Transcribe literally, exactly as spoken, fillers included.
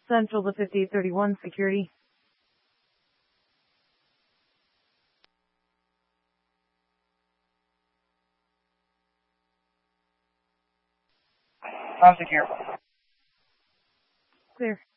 Central to fifty-eight thirty-one, security. I'm secure. Clear.